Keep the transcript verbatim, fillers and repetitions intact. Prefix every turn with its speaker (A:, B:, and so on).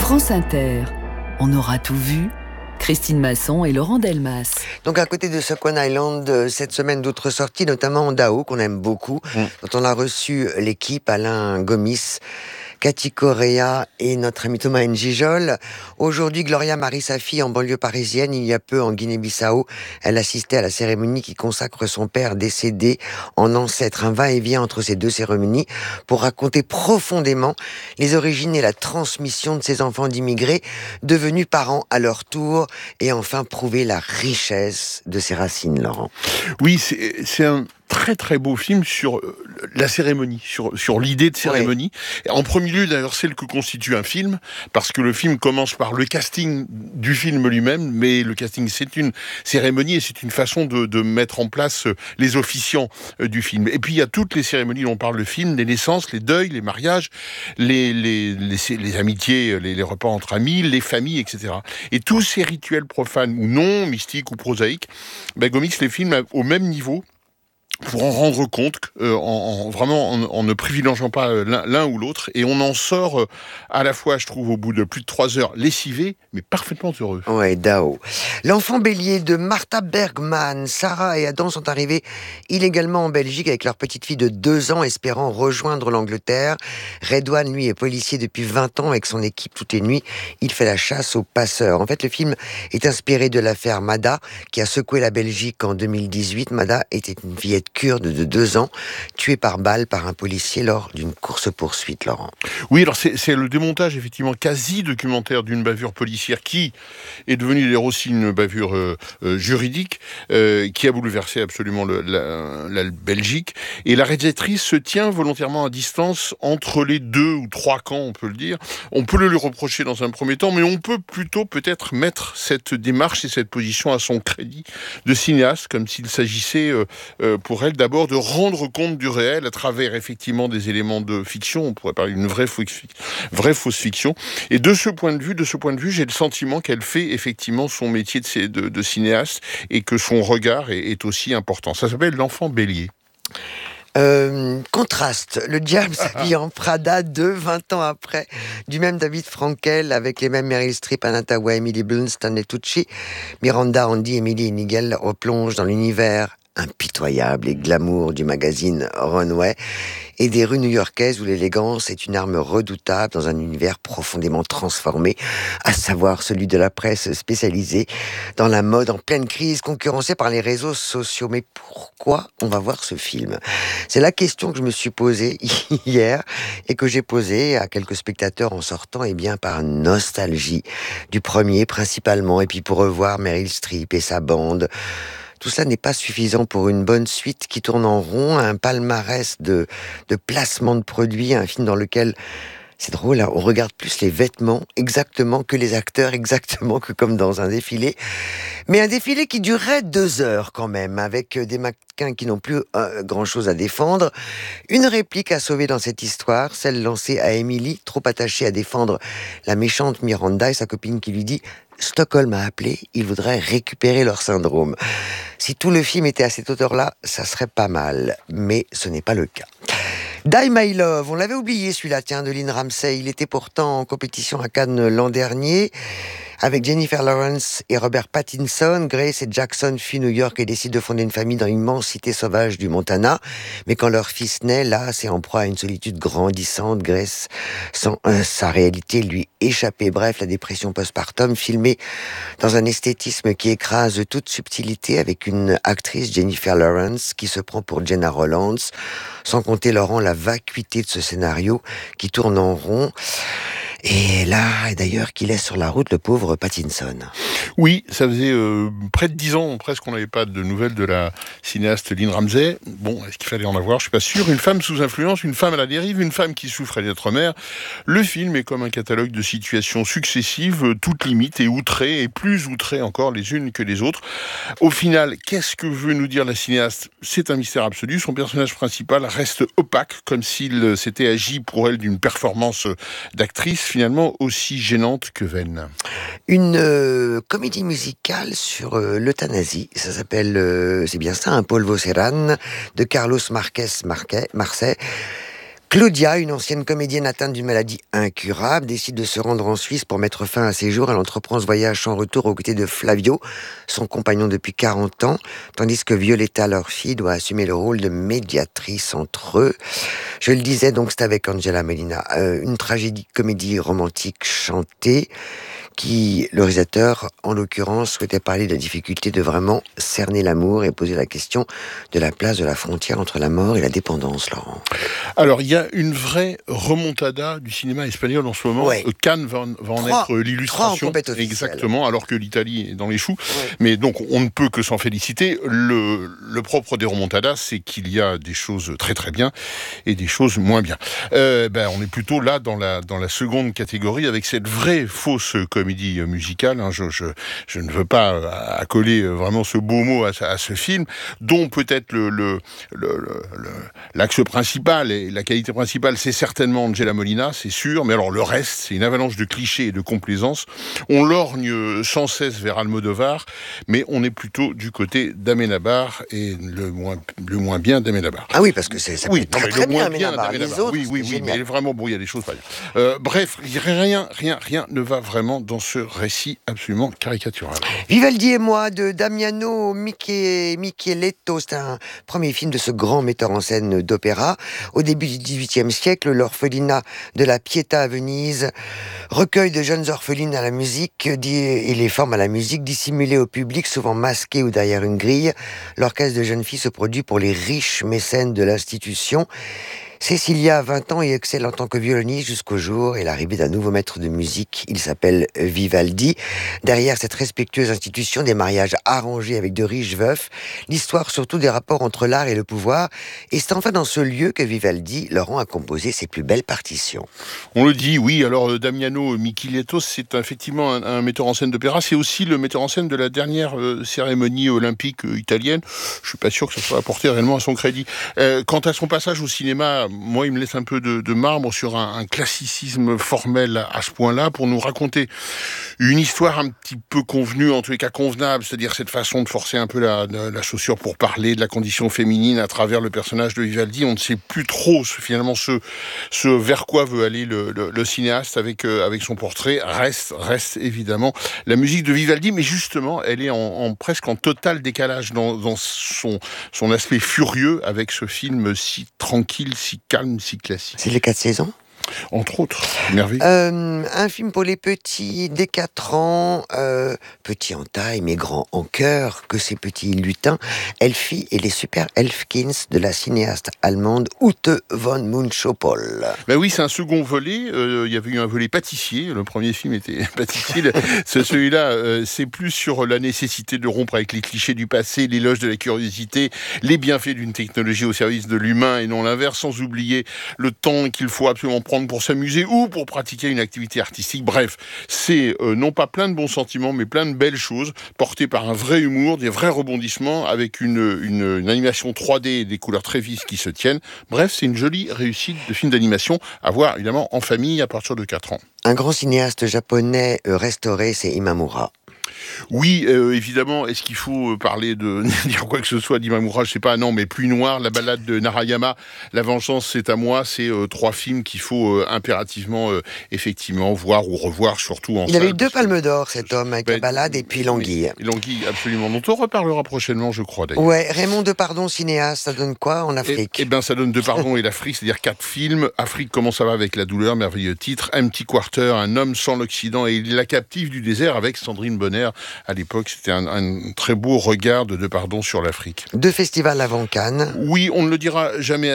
A: France Inter, on aura tout vu. Christine Masson et Laurent Delmas.
B: Donc à côté de Squan Island, cette semaine d'autres sorties, notamment Dao, qu'on aime beaucoup, mmh. dont on a reçu l'équipe, Alain Gomis, Cathy Correa et notre ami Thomas Njijol. Aujourd'hui, Gloria Marie, sa fille, en banlieue parisienne, il y a peu en Guinée-Bissau. Elle assistait à la cérémonie qui consacre son père décédé en ancêtre. Un va-et-vient entre ces deux cérémonies pour raconter profondément les origines et la transmission de ces enfants d'immigrés devenus parents à leur tour et enfin prouver la richesse de ces racines, Laurent.
C: Oui, c'est, c'est un très très beau film sur la cérémonie, sur, sur l'idée de cérémonie. Oui. En premier lieu, d'ailleurs, celle que constitue un film, parce que le film commence par le casting du film lui-même, mais le casting, c'est une cérémonie et c'est une façon de, de mettre en place les officiants du film. Et puis, il y a toutes les cérémonies dont parle le film, les naissances, les deuils, les mariages, les, les, les, les amitiés, les, les repas entre amis, les familles, et cetera. Et tous ces rituels profanes ou non, mystiques ou prosaïques, ben, Gomis les filme au même niveau, pour en rendre compte, euh, en, en, vraiment en, en ne privilégiant pas l'un, l'un ou l'autre, et on en sort euh, à la fois, je trouve, au bout de plus de trois heures, lessivé, mais parfaitement heureux.
B: Ouais, Dao. L'enfant bélier de Martha Bergman, Sarah et Adam sont arrivés illégalement en Belgique avec leur petite fille de deux ans, espérant rejoindre l'Angleterre. Redouane, lui, est policier depuis vingt ans avec son équipe toutes les nuits. Il fait la chasse aux passeurs. En fait, le film est inspiré de l'affaire Mada, qui a secoué la Belgique en deux mille dix-huit. Mada était une fillette kurde de deux ans, tuée par balle par un policier lors d'une course-poursuite, Laurent.
C: Oui, alors c'est, c'est le démontage effectivement quasi documentaire d'une bavure policière qui est devenue d'ailleurs aussi une bavure euh, euh, juridique euh, qui a bouleversé absolument le, la, la Belgique. Et la réalisatrice se tient volontairement à distance entre les deux ou trois camps, on peut le dire. On peut le lui reprocher dans un premier temps, mais on peut plutôt peut-être mettre cette démarche et cette position à son crédit de cinéaste, comme s'il s'agissait euh, euh, pour elle d'abord de rendre compte du réel à travers effectivement des éléments de fiction. On pourrait parler d'une vraie, fausse, vraie fausse fiction. Et de ce point de vue, de ce point de vue, j'ai le sentiment qu'elle fait effectivement son métier de, de, de cinéaste et que son regard est, est aussi important. Ça s'appelle L'Enfant Bélier.
B: Euh, contraste, le diable s'habille en Prada deux, vingt ans après, du même David Frankel, avec les mêmes Meryl Streep, Anna Thaoué, Emily Blunt, Stanley Tucci, Miranda, Andy, Emily et Nigel replongent dans l'univers impitoyable et glamour du magazine Runway et des rues new-yorkaises où l'élégance est une arme redoutable dans un univers profondément transformé, à savoir celui de la presse spécialisée dans la mode en pleine crise, concurrencée par les réseaux sociaux. Mais pourquoi on va voir ce film ? C'est la question que je me suis posée hier et que j'ai posée à quelques spectateurs en sortant, et bien par nostalgie du premier principalement, et puis pour revoir Meryl Streep et sa bande. Tout cela n'est pas suffisant pour une bonne suite qui tourne en rond, un palmarès de, de placement de produits, un film dans lequel, c'est drôle, hein, on regarde plus les vêtements exactement que les acteurs, exactement que comme dans un défilé. Mais un défilé qui durait deux heures quand même, avec des mannequins qui n'ont plus euh, grand-chose à défendre. Une réplique à sauver dans cette histoire, celle lancée à Emily, trop attachée à défendre la méchante Miranda et sa copine qui lui dit « Stockholm a appelé, ils voudraient récupérer leur syndrome ». Si tout le film était à cette hauteur-là, ça serait pas mal, mais ce n'est pas le cas. Die My Love, on l'avait oublié celui-là, tiens, de Lynn Ramsay. Il était pourtant en compétition à Cannes l'an dernier, avec Jennifer Lawrence et Robert Pattinson. Grace et Jackson fuient New York et décident de fonder une famille dans l'immense cité sauvage du Montana. Mais quand leur fils naît, là, c'est en proie à une solitude grandissante. Grace sent euh, sa réalité lui échapper. Bref, la dépression postpartum, filmée dans un esthétisme qui écrase toute subtilité, avec une actrice, Jennifer Lawrence, qui se prend pour Jenna Rollins. Sans compter, Laurent, la vacuité de ce scénario qui tourne en rond. Et là, d'ailleurs, qui laisse sur la route le pauvre Pattinson.
C: Oui, ça faisait euh, près de dix ans, presque, qu'on n'avait pas de nouvelles de la cinéaste Lynn Ramsay. Bon, est-ce qu'il fallait en avoir ? Je suis pas sûr. Une femme sous influence, une femme à la dérive, une femme qui souffre d'être mère. Le film est comme un catalogue de situations successives, toutes limites et outrées, et plus outrées encore les unes que les autres. Au final, qu'est-ce que veut nous dire la cinéaste ? C'est un mystère absolu. Son personnage principal reste opaque, comme s'il s'était agi pour elle d'une performance d'actrice, finalement aussi gênante que vaine.
B: Une euh, comédie musicale sur euh, l'euthanasie. Ça s'appelle, euh, c'est bien ça, un Polvo Serran, de Carlos Marquez Marquez, Marseille. Claudia, une ancienne comédienne atteinte d'une maladie incurable, décide de se rendre en Suisse pour mettre fin à ses jours. Elle entreprend ce voyage sans retour aux côtés de Flavio, son compagnon depuis quarante ans, tandis que Violetta, leur fille, doit assumer le rôle de médiatrice entre eux. Je le disais, donc c'est avec Angela Molina, euh, une tragédie comédie romantique chantée, qui, le réalisateur, en l'occurrence, souhaitait parler de la difficulté de vraiment cerner l'amour et poser la question de la place de la frontière entre la mort et la dépendance, Laurent.
C: Alors, il y a une vraie remontada du cinéma espagnol en ce moment.
B: Ouais.
C: Cannes va, va en
B: Trois.
C: être l'illustration.
B: Trois en compète officielle.
C: Exactement, alors que l'Italie est dans les choux.
B: Ouais.
C: Mais donc, on ne peut que s'en féliciter. Le, le propre des remontadas, c'est qu'il y a des choses très très bien et des choses moins bien. Euh, ben, on est plutôt là dans la, dans la seconde catégorie avec cette vraie fausse comédie musicale. Hein. Je, je, je ne veux pas accoler vraiment ce beau mot à, à ce film, dont peut-être le, le, le, le, l'axe principal et la qualité principale, c'est certainement Angela Molina, c'est sûr, mais alors le reste, c'est une avalanche de clichés et de complaisance. On lorgne sans cesse vers Almodovar, mais on est plutôt du côté d'Amenábar et le moins, le moins bien d'Amenábar.
B: Ah oui, parce que c'est, ça peut
C: oui,
B: être très,
C: non,
B: très
C: le moins
B: bien,
C: bien
B: Amenábar. Les
C: d'Amenábar.
B: autres,
C: Oui, oui,
B: c'est
C: oui,
B: génial.
C: mais vraiment, bon, il y a des choses pas bien. Euh, bref, rien, rien, rien ne va vraiment dans ce récit absolument caricatural.
B: Vivaldi et moi, de Damiano Miche- Micheletto, c'est un premier film de ce grand metteur en scène d'opéra. Au début du dix-huitième siècle, l'orphelinat de la Pietà à Venise recueille de jeunes orphelines à la musique et les forme à la musique, dissimulées au public, souvent masquées ou derrière une grille. L'orchestre de jeunes filles se produit pour les riches mécènes de l'institution. Cécilia a vingt ans et excelle en tant que violoniste jusqu'au jour et l'arrivée d'un nouveau maître de musique. Il s'appelle Vivaldi. Derrière cette respectueuse institution, des mariages arrangés avec de riches veufs, l'histoire surtout des rapports entre l'art et le pouvoir. Et c'est enfin dans ce lieu que Vivaldi, Laurent, a composé ses plus belles partitions.
C: On le dit, oui. Alors, Damiano Micheletto, c'est effectivement un, un metteur en scène d'opéra. C'est aussi le metteur en scène de la dernière euh, cérémonie olympique euh, italienne. Je suis pas sûr que ça soit apporté réellement à son crédit. Euh, quant à son passage au cinéma, moi, il me laisse un peu de, de marbre sur un, un classicisme formel à, à ce point-là pour nous raconter une histoire un petit peu convenue, en tous les cas convenable, c'est-à-dire cette façon de forcer un peu la, la, la chaussure pour parler de la condition féminine à travers le personnage de Vivaldi. On ne sait plus trop finalement ce, ce vers quoi veut aller le, le, le cinéaste avec, euh, avec son portrait. Reste, reste évidemment la musique de Vivaldi, mais justement, elle est en, en presque en total décalage dans, dans son, son aspect furieux avec ce film si tranquille, si calme, si classique.
B: C'est les quatre saisons ?
C: Entre autres, merveilleux.
B: Euh, un film pour les petits dès quatre ans, euh, petits en taille mais grands en cœur, que ces petits lutins, Elfie et les super Elfkins de la cinéaste allemande Ute von Münchopol.
C: Ben oui, c'est un second volet. Euh, il y avait eu un volet pâtissier. Le premier film était pâtissier. Le, ce, celui-là, euh, c'est plus sur la nécessité de rompre avec les clichés du passé, l'éloge de la curiosité, les bienfaits d'une technologie au service de l'humain et non l'inverse, sans oublier le temps qu'il faut absolument prendre pour s'amuser ou pour pratiquer une activité artistique. Bref, c'est euh, non pas plein de bons sentiments, mais plein de belles choses, portées par un vrai humour, des vrais rebondissements, avec une, une, une animation trois D et des couleurs très vives qui se tiennent. Bref, c'est une jolie réussite de film d'animation à voir, évidemment, en famille à partir de quatre ans.
B: Un grand cinéaste japonais euh, restauré, c'est Imamura.
C: Oui, euh, évidemment, est-ce qu'il faut parler de dire quoi que ce soit d'Imamura, je sais pas, non, mais Pluie Noire, la balade de Narayama, La vengeance c'est à moi, c'est euh, trois films qu'il faut euh, impérativement, euh, effectivement, voir ou revoir, surtout en
B: Il avait
C: salle,
B: eu deux
C: que...
B: palmes d'or, cet homme, avec
C: ben,
B: La balade et puis L'Anguille.
C: L'Anguille, absolument, dont on reparlera prochainement, je crois, d'ailleurs.
B: Ouais, Raymond Depardon, cinéaste, ça donne quoi en Afrique ?
C: Eh bien, ça donne Depardon et l'Afrique, c'est-à-dire quatre films. Afrique, comment ça va avec la douleur, merveilleux titre. Empty Quarter, Un homme sans l'Occident et La captive du désert avec Sandrine Bonner. À l'époque, c'était un, un très beau regard de Depardon sur l'Afrique.
B: Deux festivals avant Cannes.
C: Oui, on ne le dira jamais